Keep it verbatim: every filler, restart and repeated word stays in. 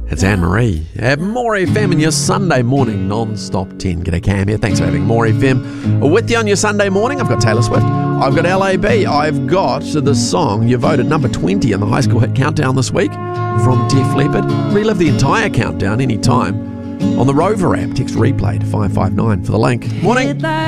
It's Anne-Marie at More F M in your Sunday morning non-stop ten. G'day Cam here. Thanks for having More F M with you on your Sunday morning. I've got Taylor Swift. I've got L A B. I've got the song you voted number twenty in the High School Hit Countdown this week from Def Leppard. Relive the entire countdown anytime on the Rover app. Text replay to five five nine for the link. Morning.